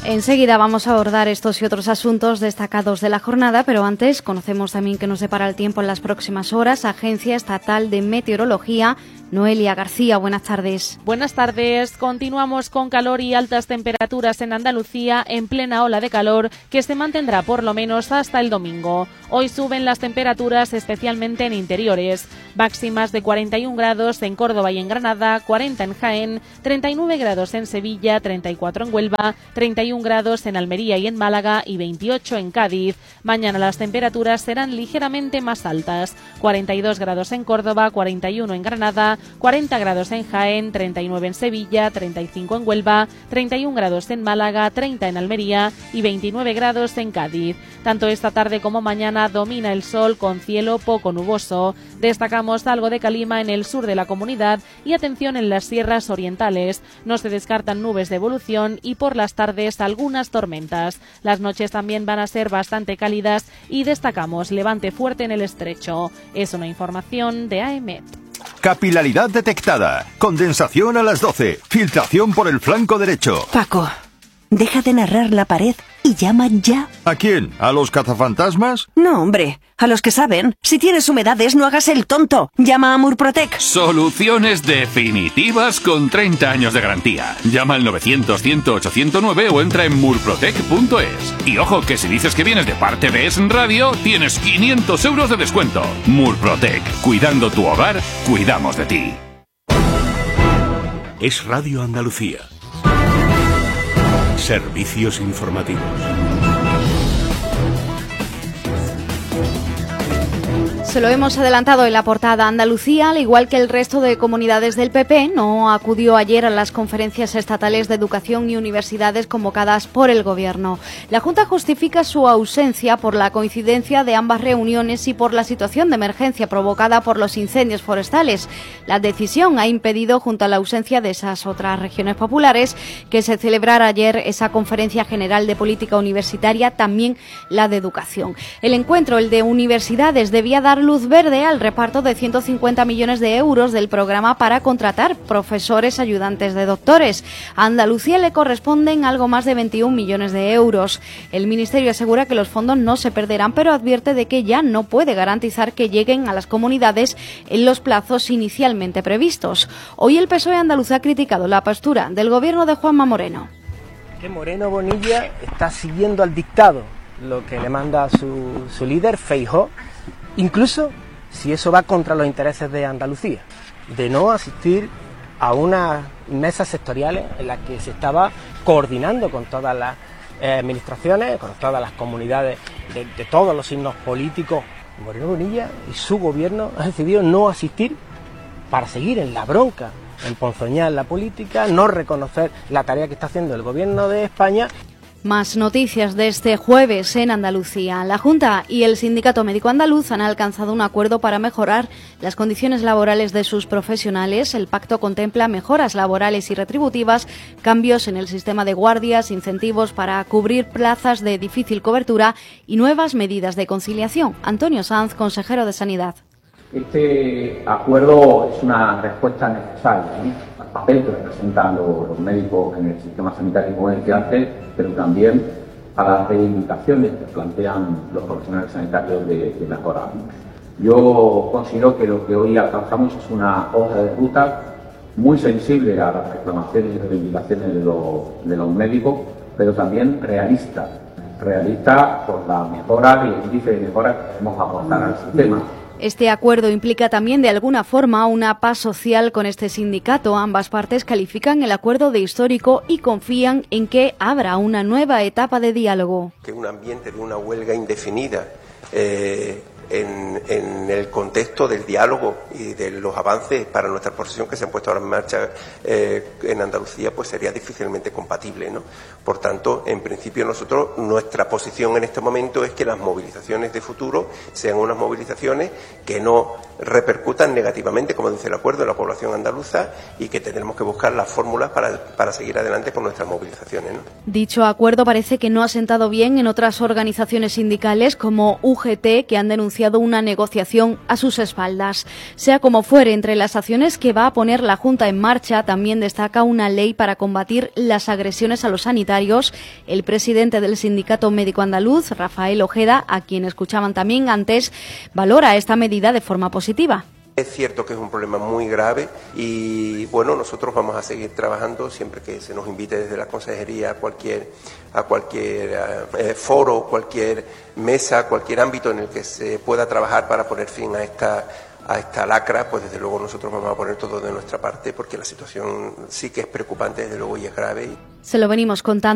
Enseguida vamos a abordar estos y otros asuntos destacados de la jornada, pero antes conocemos también que nos depara el tiempo en las próximas horas. Agencia Estatal de Meteorología, Noelia García, buenas tardes. Buenas tardes. Continuamos con calor y altas temperaturas en Andalucía en plena ola de calor que se mantendrá por lo menos hasta el domingo. Hoy suben las temperaturas especialmente en interiores. Máximas de 41 grados en Córdoba y en Granada, 40 en Jaén, 39 grados en Sevilla, 34 en Huelva, 31 grados en Almería y en Málaga y 28 en Cádiz. Mañana las temperaturas serán ligeramente más altas. 42 grados en Córdoba, 41 en Granada, 40 grados en Jaén, 39 en Sevilla, 35 en Huelva, 31 grados en Málaga, 30 en Almería y 29 grados en Cádiz. Tanto esta tarde como mañana domina el sol con cielo poco nuboso. Destacamos algo de calima en el sur de la comunidad y atención en las sierras orientales. No se descartan nubes de evolución y por las tardes algunas tormentas. Las noches también van a ser bastante cálidas y destacamos levante fuerte en el estrecho. Es una información de AEMET. Capilaridad detectada. Condensación a las 12. Filtración por el flanco derecho. Paco, deja de narrar la pared y llama ya. ¿A quién? ¿A los cazafantasmas? No, hombre, a los que saben. Si tienes humedades, no hagas el tonto. Llama a Murprotec. Soluciones definitivas con 30 años de garantía. Llama al 900-100-809 o entra en murprotec.es. Y ojo, que si dices que vienes de parte de Es Radio, tienes 500 euros de descuento. Murprotec. Cuidando tu hogar, cuidamos de ti. Es Radio Andalucía. Servicios informativos. Se lo hemos adelantado en la portada. Andalucía, al igual que el resto de comunidades del PP, no acudió ayer a las conferencias estatales de educación y universidades convocadas por el Gobierno. La Junta justifica su ausencia por la coincidencia de ambas reuniones y por la situación de emergencia provocada por los incendios forestales. La decisión ha impedido, junto a la ausencia de esas otras regiones populares, que se celebrara ayer esa conferencia general de política universitaria, también la de educación. El encuentro, el de universidades, debía dar luz verde al reparto de 150 millones de euros del programa para contratar profesores ayudantes de doctores. A Andalucía le corresponden algo más de 21 millones de euros. El Ministerio asegura que los fondos no se perderán, pero advierte de que ya no puede garantizar que lleguen a las comunidades en los plazos inicialmente previstos. Hoy el PSOE andaluz ha criticado la postura del gobierno de Juanma Moreno. Que Moreno Bonilla está siguiendo al dictado, lo que le manda su líder, Feijóo, incluso si eso va contra los intereses de Andalucía, de no asistir a unas mesas sectoriales en las que se estaba coordinando con todas las administraciones, con todas las comunidades de todos los signos políticos. Moreno Bonilla y su gobierno han decidido no asistir para seguir en la bronca, emponzoñar la política, no reconocer la tarea que está haciendo el gobierno de España. Más noticias de este jueves en Andalucía. La Junta y el Sindicato Médico Andaluz han alcanzado un acuerdo para mejorar las condiciones laborales de sus profesionales. El pacto contempla mejoras laborales y retributivas, cambios en el sistema de guardias, incentivos para cubrir plazas de difícil cobertura y nuevas medidas de conciliación. Antonio Sanz, consejero de Sanidad. Este acuerdo es una respuesta necesaria, ¿no?, al papel que representan los médicos en el sistema sanitario, como decía antes, pero también a las reivindicaciones que plantean los profesionales sanitarios de mejorar. Yo considero que lo que hoy alcanzamos es una hoja de ruta muy sensible a las reclamaciones y reivindicaciones de los médicos, pero también realista por la mejora y el índice de mejora que queremos aportar al sistema. Este acuerdo implica también de alguna forma una paz social con este sindicato. Ambas partes califican el acuerdo de histórico y confían en que habrá una nueva etapa de diálogo. Que un ambiente de una huelga indefinida en el contexto del diálogo y de los avances para nuestra profesión que se han puesto ahora en marcha en Andalucía, pues sería difícilmente compatible, ¿no? Por tanto, en principio nuestra posición en este momento es que las movilizaciones de futuro sean unas movilizaciones que no repercutan negativamente, como dice el acuerdo, en la población andaluza, y que tendremos que buscar las fórmulas para seguir adelante con nuestras movilizaciones, ¿no? Dicho acuerdo parece que no ha sentado bien en otras organizaciones sindicales como UGT, que han denunciado anunciado una negociación a sus espaldas. Sea como fuere, entre las acciones que va a poner la Junta en marcha también destaca una ley para combatir las agresiones a los sanitarios. El presidente del Sindicato Médico Andaluz, Rafael Ojeda, a quien escuchaban también antes, valora esta medida de forma positiva. Es cierto que es un problema muy grave y bueno, nosotros vamos a seguir trabajando siempre que se nos invite desde la consejería a cualquier foro, cualquier mesa, cualquier ámbito en el que se pueda trabajar para poner fin a esta lacra, pues desde luego nosotros vamos a poner todo de nuestra parte porque la situación sí que es preocupante desde luego y es grave. Se lo venimos contando.